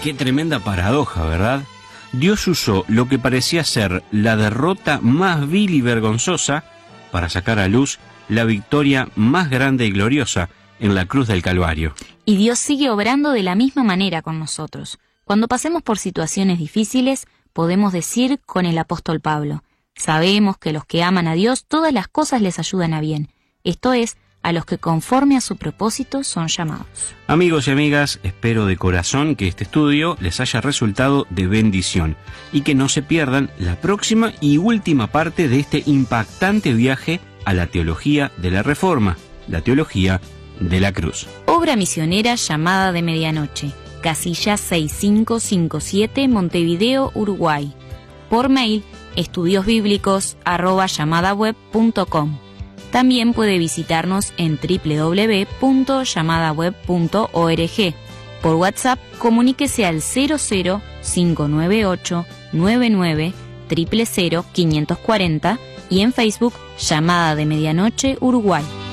Qué tremenda paradoja, ¿verdad? Dios usó lo que parecía ser la derrota más vil y vergonzosa para sacar a luz la victoria más grande y gloriosa en la cruz del Calvario. Y Dios sigue obrando de la misma manera con nosotros. Cuando pasemos por situaciones difíciles, podemos decir con el apóstol Pablo: sabemos que los que aman a Dios, todas las cosas les ayudan a bien. Esto es, a los que conforme a su propósito son llamados. Amigos y amigas, espero de corazón que este estudio les haya resultado de bendición y que no se pierdan la próxima y última parte de este impactante viaje a la teología de la Reforma, la teología de la cruz. Obra misionera Llamada de Medianoche, casilla 6557, Montevideo, Uruguay. Por mail, estudiosbiblicos@llamadaweb.com. También puede visitarnos en www.llamadaweb.org. Por WhatsApp, comuníquese al 00598 99 000 540 y en Facebook, Llamada de Medianoche Uruguay.